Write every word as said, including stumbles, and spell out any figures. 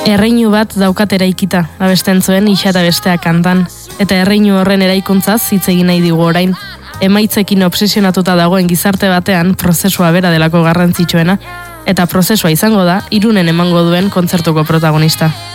Erreinu bat daukat eraikita, abesten zuen isa eta bestea kantan, eta erreinu horren eraikuntzaz hitz egin nahi digu orain. Emaitzekin obsesionatuta dagoen gizarte batean prozesua bera delako garrantzitsuena, eta prozesua izango da Irunen emango duen kontzertuko protagonista.